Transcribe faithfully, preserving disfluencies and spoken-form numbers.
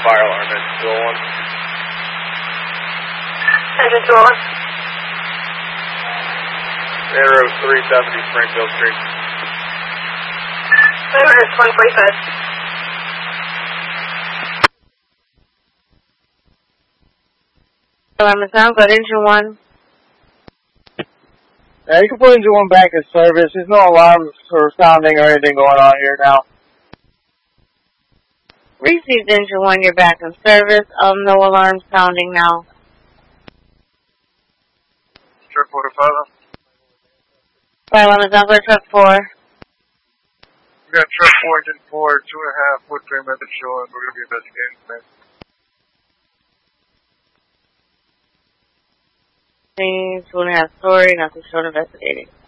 fire alarm at two oh one. Engine two oh one. Arrow three seventy Springfield Street. Number one forty-five. Alarm is now good. Engine one. Yeah, you can put engine one back in service. There's no alarms or sounding or anything going on here now. Received engine one, you're back in service. Um, no alarm sounding now. Truck four to five. Fire alarm is now good. Truck four. We got truck four, engine four, two and a half foot frame method showing. We're going to be investigating tonight. Two and a half story, nothing short investigating.